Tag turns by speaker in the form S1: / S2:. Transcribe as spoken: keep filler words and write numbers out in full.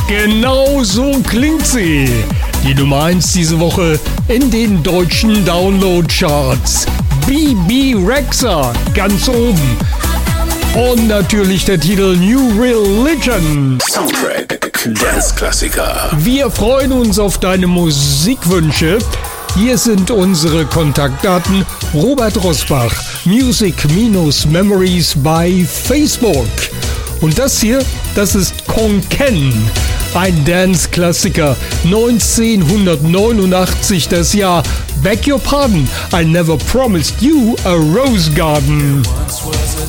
S1: Genau so klingt sie. Die Nummer eins diese Woche in den deutschen Download-Charts. B B Rexha ganz oben. Und natürlich der Titel New Religion.
S2: Soundtrack Dance-Klassiker.
S1: Wir freuen uns auf deine Musikwünsche. Hier sind unsere Kontaktdaten. Robert Rosbach, Music-Memories bei Facebook. Und das hier, das ist Konken, ein Dance-Klassiker, neunzehnhundertneunundachtzig das Jahr. Beg your pardon, I never promised you a rose garden.
S3: Once